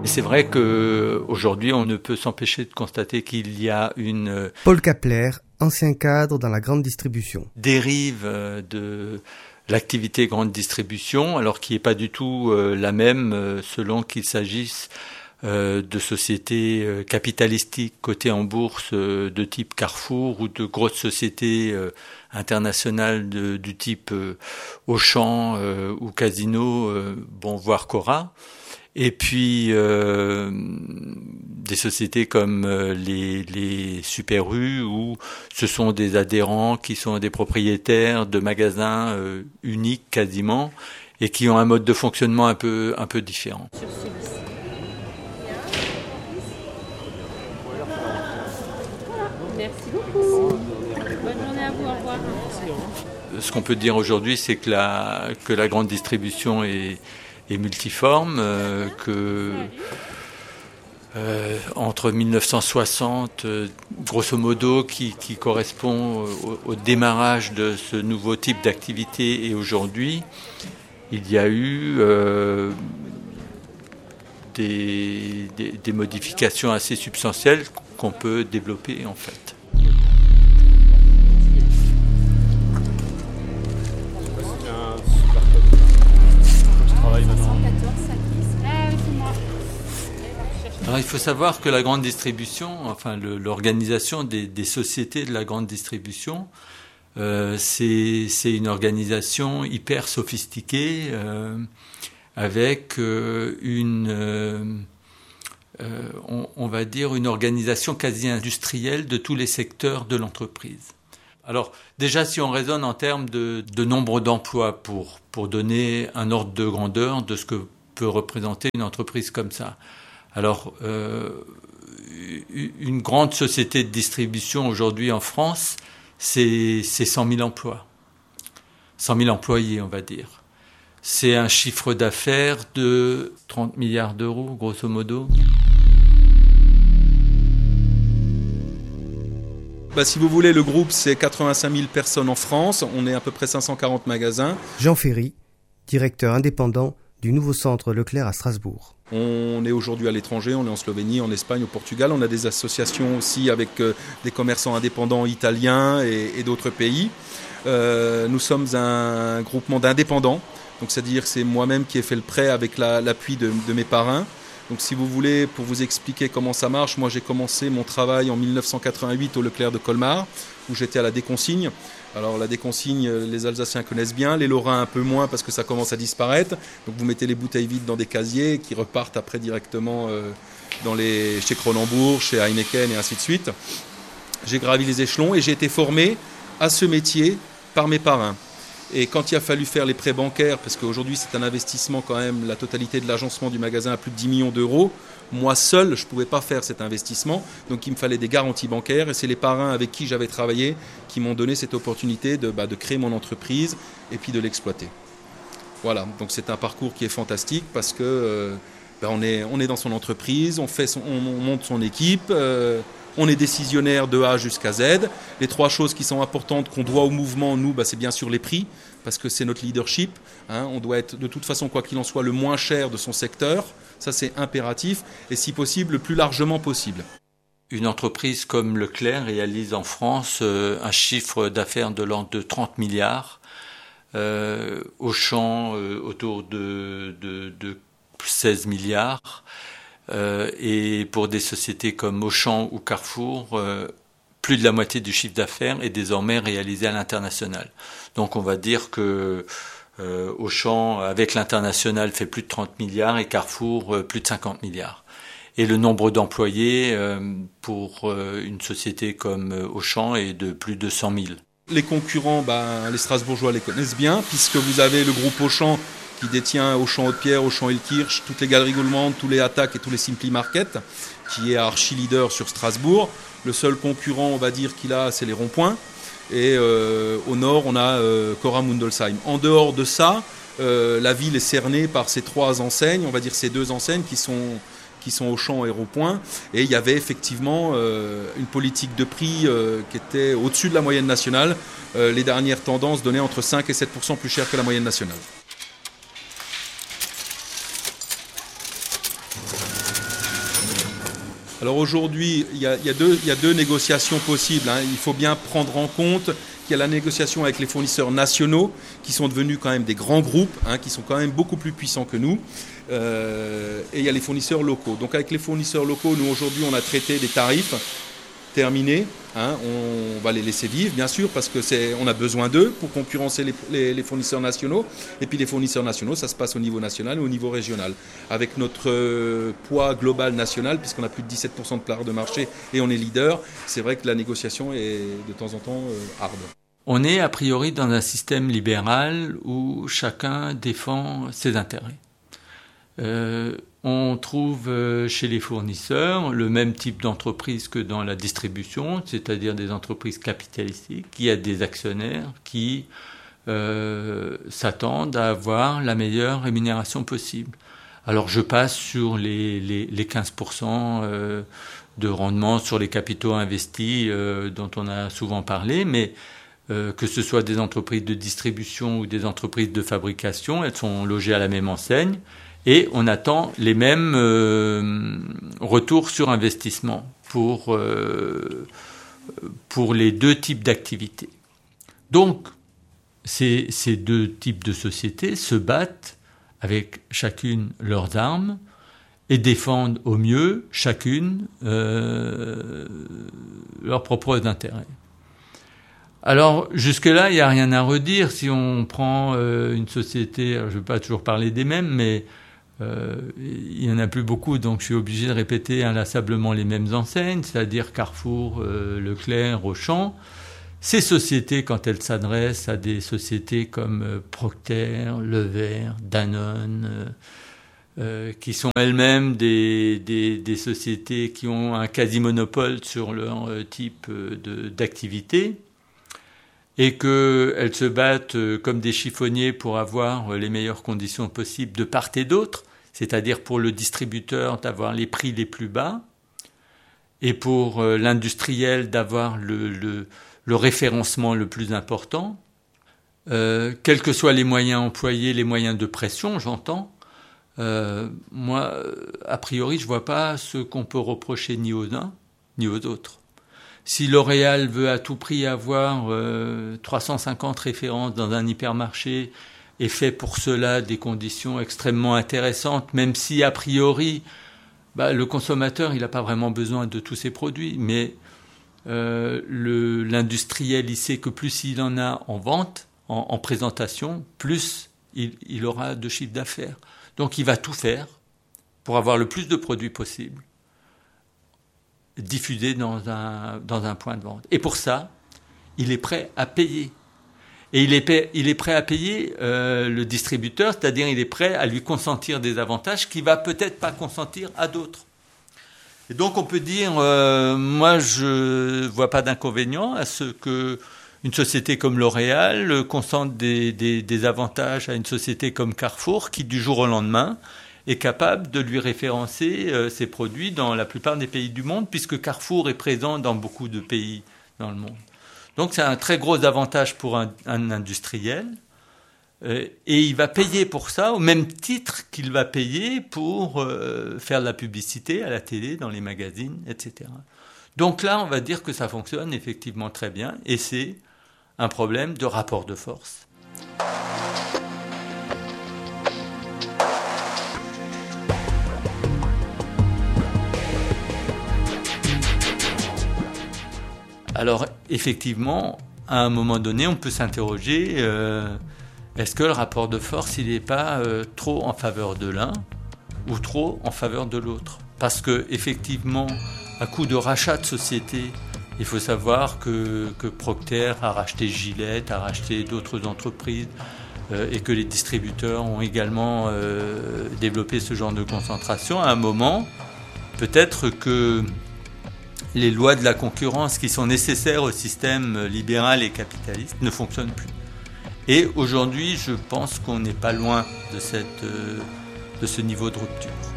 C'est vrai qu'aujourd'hui, on ne peut s'empêcher de constater qu'il y a une Paul Kapler, ancien cadre dans la grande distribution. Dérive de l'activité grande distribution, alors qui n'est pas du tout la même selon qu'il s'agisse de sociétés capitalistiques cotées en bourse de type Carrefour ou de grosses sociétés internationales du type Auchan ou Casino, voire Cora. Et puis des sociétés comme les Super U, où ce sont des adhérents qui sont des propriétaires de magasins uniques quasiment et qui ont un mode de fonctionnement un peu différent. Merci beaucoup. Bonne journée à vous, au revoir. Ce qu'on peut dire aujourd'hui, c'est que la grande distribution est multiforme, entre 1960, grosso modo, qui correspond au démarrage de ce nouveau type d'activité, et aujourd'hui, il y a eu des modifications assez substantielles qu'on peut développer en fait. Alors, il faut savoir que la grande distribution, enfin l'organisation des sociétés de la grande distribution, c'est une organisation hyper sophistiquée avec on va dire une organisation quasi industrielle de tous les secteurs de l'entreprise. Alors déjà, si on raisonne en termes de nombre d'emplois pour donner un ordre de grandeur de ce que peut représenter une entreprise comme ça. Alors, une grande société de distribution aujourd'hui en France, c'est 100 000 emplois. 100 000 employés, on va dire. C'est un chiffre d'affaires de 30 milliards d'euros, grosso modo. Si vous voulez, le groupe, c'est 85 000 personnes en France. On est à peu près 540 magasins. Jean Ferry, directeur indépendant du nouveau centre Leclerc à Strasbourg. On est aujourd'hui à l'étranger, on est en Slovénie, en Espagne, au Portugal. On a des associations aussi avec des commerçants indépendants italiens et d'autres pays. Nous sommes un groupement d'indépendants. Donc, c'est-à-dire que c'est moi-même qui ai fait le prêt avec l'appui de mes parrains. Donc, si vous voulez, pour vous expliquer comment ça marche, moi j'ai commencé mon travail en 1988 au Leclerc de Colmar, où j'étais à la déconsigne. Alors la déconsigne, les Alsaciens connaissent bien, les Lorrains un peu moins parce que ça commence à disparaître. Donc vous mettez les bouteilles vides dans des casiers qui repartent après directement chez Kronenbourg, chez Heineken et ainsi de suite. J'ai gravi les échelons et j'ai été formé à ce métier par mes parrains. Et quand il a fallu faire les prêts bancaires, parce qu'aujourd'hui c'est un investissement quand même, la totalité de l'agencement du magasin à plus de 10 millions d'euros, moi seul je ne pouvais pas faire cet investissement, donc il me fallait des garanties bancaires et c'est les parrains avec qui j'avais travaillé qui m'ont donné cette opportunité de créer mon entreprise et puis de l'exploiter. Voilà, donc c'est un parcours qui est fantastique parce que on est dans son entreprise, on monte son équipe, on est décisionnaire de A jusqu'à Z. Les trois choses qui sont importantes qu'on doit au mouvement, nous, c'est bien sûr les prix, parce que c'est notre leadership. On doit être, de toute façon, quoi qu'il en soit, le moins cher de son secteur. Ça, c'est impératif. Et si possible, le plus largement possible. Une entreprise comme Leclerc réalise en France un chiffre d'affaires de l'ordre de 30 milliards. Auchan, autour de 16 milliards. Et pour des sociétés comme Auchan ou Carrefour, plus de la moitié du chiffre d'affaires est désormais réalisé à l'international. Donc on va dire que Auchan, avec l'international, fait plus de 30 milliards et Carrefour, plus de 50 milliards. Et le nombre d'employés pour une société comme Auchan est de plus de 100 000. Les concurrents, les Strasbourgeois les connaissent bien, puisque vous avez le groupe Auchan qui détient Auchan Haute-Pierre, Auchan Hillkirch, toutes les Galeries Gaulemandes, tous les Attaques et tous les Simply Market, qui est archi leader sur Strasbourg. Le seul concurrent, on va dire, qu'il a, c'est les ronds-points. Et au nord, on a Cora Mundolsheim. En dehors de ça, la ville est cernée par ces trois enseignes, on va dire ces deux enseignes qui sont Auchan et Ronds-Points. Et il y avait effectivement une politique de prix qui était au-dessus de la moyenne nationale. Les dernières tendances donnaient entre 5 et 7% plus cher que la moyenne nationale. Alors aujourd'hui, il y a deux négociations possibles. Il faut bien prendre en compte qu'il y a la négociation avec les fournisseurs nationaux, qui sont devenus quand même des grands groupes, qui sont quand même beaucoup plus puissants que nous. Et il y a les fournisseurs locaux. Donc avec les fournisseurs locaux, nous aujourd'hui, on a traité des tarifs terminés. On va les laisser vivre, bien sûr, parce qu'on a besoin d'eux pour concurrencer les fournisseurs nationaux. Et puis les fournisseurs nationaux, ça se passe au niveau national et au niveau régional. Avec notre poids global national, puisqu'on a plus de 17% de part de marché et on est leader, c'est vrai que la négociation est de temps en temps harde. On est a priori dans un système libéral où chacun défend ses intérêts. On trouve chez les fournisseurs le même type d'entreprise que dans la distribution, c'est-à-dire des entreprises capitalistiques. Il y a des actionnaires qui s'attendent à avoir la meilleure rémunération possible. Alors je passe sur les 15% de rendement sur les capitaux investis dont on a souvent parlé, mais que ce soit des entreprises de distribution ou des entreprises de fabrication, elles sont logées à la même enseigne. Et on attend les mêmes retours sur investissement pour les deux types d'activités. Donc, ces deux types de sociétés se battent avec chacune leurs armes et défendent au mieux chacune leurs propres intérêts. Alors, jusque-là, il n'y a rien à redire. Si on prend une société, alors je ne vais pas toujours parler des mêmes, mais il n'y en a plus beaucoup, donc je suis obligé de répéter inlassablement les mêmes enseignes, c'est-à-dire Carrefour, Leclerc, Auchan. Ces sociétés, quand elles s'adressent à des sociétés comme Procter, Lever, Danone, qui sont elles-mêmes des sociétés qui ont un quasi-monopole sur leur type d'activité, et qu'elles se battent comme des chiffonniers pour avoir les meilleures conditions possibles de part et d'autre, c'est-à-dire pour le distributeur d'avoir les prix les plus bas, et pour l'industriel d'avoir le référencement le plus important, quels que soient les moyens employés, les moyens de pression, j'entends, moi, a priori, je ne vois pas ce qu'on peut reprocher ni aux uns, ni aux autres. Si L'Oréal veut à tout prix avoir 350 références dans un hypermarché et fait pour cela des conditions extrêmement intéressantes, même si a priori le consommateur il n'a pas vraiment besoin de tous ces produits, mais l'industriel il sait que plus il en a en vente, en présentation, plus il aura de chiffre d'affaires. Donc il va tout faire pour avoir le plus de produits possible diffusé dans un point de vente. Et pour ça, il est prêt à payer. Et il est prêt à payer le distributeur, c'est-à-dire il est prêt à lui consentir des avantages qu'il va peut-être pas consentir à d'autres. Et donc on peut dire, moi je vois pas d'inconvénient à ce que une société comme L'Oréal consente des avantages à une société comme Carrefour qui du jour au lendemain est capable de lui référencer ses produits dans la plupart des pays du monde, puisque Carrefour est présent dans beaucoup de pays dans le monde. Donc c'est un très gros avantage pour un industriel, et il va payer pour ça au même titre qu'il va payer pour faire de la publicité à la télé, dans les magazines, etc. Donc là, on va dire que ça fonctionne effectivement très bien, et c'est un problème de rapport de force. Alors, effectivement, à un moment donné, on peut s'interroger, est-ce que le rapport de force, il n'est pas trop en faveur de l'un ou trop en faveur de l'autre ? Parce que, effectivement, à coup de rachat de société, il faut savoir que Procter a racheté Gillette, a racheté d'autres entreprises, et que les distributeurs ont également développé ce genre de concentration. À un moment, peut-être que les lois de la concurrence qui sont nécessaires au système libéral et capitaliste ne fonctionnent plus. Et aujourd'hui, je pense qu'on n'est pas loin de ce niveau de rupture.